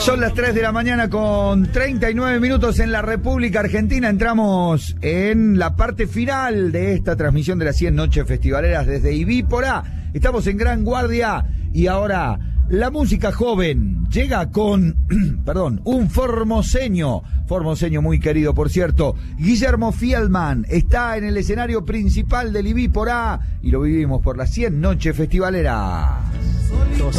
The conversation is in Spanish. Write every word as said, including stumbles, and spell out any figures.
Son las tres de la mañana con treinta y nueve minutos en la República Argentina. Entramos en la parte final de esta transmisión de las cien noches festivaleras desde Ibípora. Estamos en Gran Guardia y ahora la música joven llega con, perdón, un formoseño, formoseño muy querido, por cierto. Guillermo Fielman está en el escenario principal del Ibípora y lo vivimos por las cien noches festivaleras.